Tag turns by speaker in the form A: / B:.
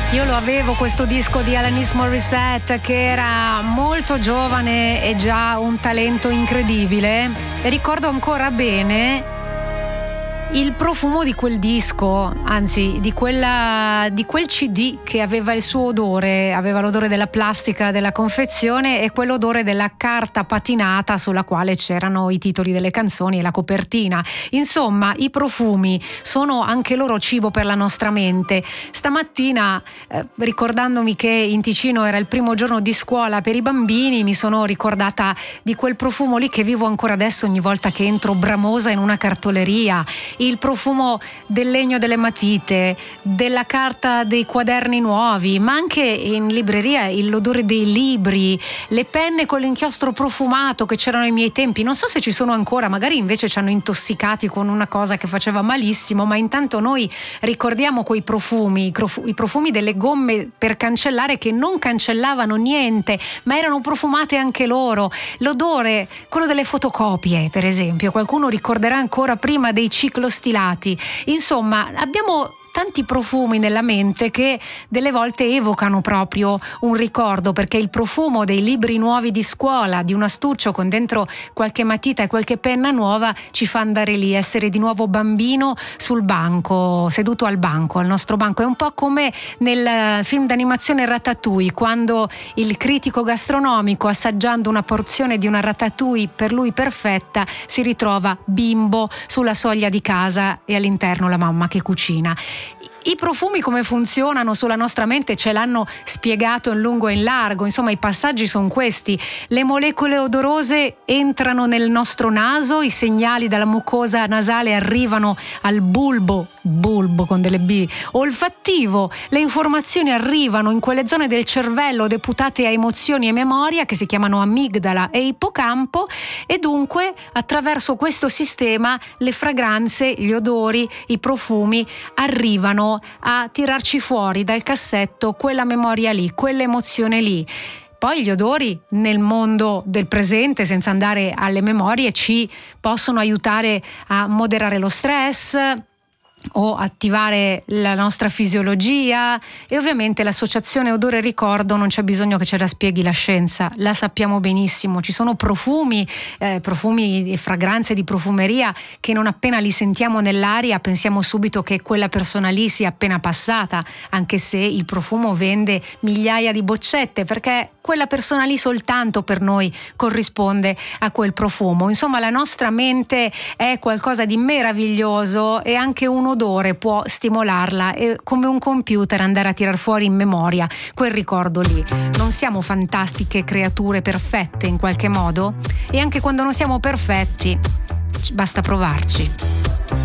A: Io lo avevo questo disco di Alanis Morissette, che era molto giovane e già un talento incredibile, e ricordo ancora bene il profumo di quel disco, anzi di quel CD, che aveva il suo odore, aveva l'odore della plastica della confezione e quell'odore della carta patinata sulla quale c'erano i titoli delle canzoni e la copertina. Insomma, i profumi sono anche loro cibo per la nostra mente. Stamattina, ricordandomi che in Ticino era il primo giorno di scuola per i bambini, mi sono ricordata di quel profumo lì che vivo ancora adesso ogni volta che entro bramosa in una cartoleria. Il profumo del legno delle matite, della carta dei quaderni nuovi, ma anche in libreria l'odore dei libri, le penne con l'inchiostro profumato che c'erano ai miei tempi. Non so se ci sono ancora, magari invece ci hanno intossicati con una cosa che faceva malissimo, ma intanto noi ricordiamo quei profumi, i profumi delle gomme per cancellare che non cancellavano niente, ma erano profumate anche loro. L'odore, quello delle fotocopie, per esempio, qualcuno ricorderà ancora prima dei ciclostilati. Insomma, abbiamo tanti profumi nella mente che delle volte evocano proprio un ricordo, perché il profumo dei libri nuovi di scuola, di un astuccio con dentro qualche matita e qualche penna nuova, ci fa andare lì, essere di nuovo bambino sul banco, seduto al banco, al nostro banco. È un po' come nel film d'animazione Ratatouille, quando il critico gastronomico, assaggiando una porzione di una ratatouille per lui perfetta, si ritrova bimbo sulla soglia di casa e all'interno la mamma che cucina. I profumi come funzionano sulla nostra mente ce l'hanno spiegato in lungo e in largo. Insomma, i passaggi sono questi: le molecole odorose entrano nel nostro naso, i segnali dalla mucosa nasale arrivano al bulbo con delle B olfattivo, le informazioni arrivano in quelle zone del cervello deputate a emozioni e memoria che si chiamano amigdala e ippocampo, e dunque attraverso questo sistema le fragranze, gli odori, i profumi arrivano a tirarci fuori dal cassetto quella memoria lì, quell'emozione lì. Poi gli odori nel mondo del presente, senza andare alle memorie, ci possono aiutare a moderare lo stress o attivare la nostra fisiologia, e ovviamente l'associazione odore ricordo non c'è bisogno che ce la spieghi la scienza, la sappiamo benissimo. Ci sono profumi e fragranze di profumeria che non appena li sentiamo nell'aria pensiamo subito che quella persona lì sia appena passata, anche se il profumo vende migliaia di boccette, perché quella persona lì soltanto per noi corrisponde a quel profumo. Insomma, la nostra mente è qualcosa di meraviglioso e anche un odore può stimolarla e, come un computer, andare a tirar fuori in memoria quel ricordo lì. Non siamo fantastiche creature perfette in qualche modo? E anche quando non siamo perfetti, basta provarci.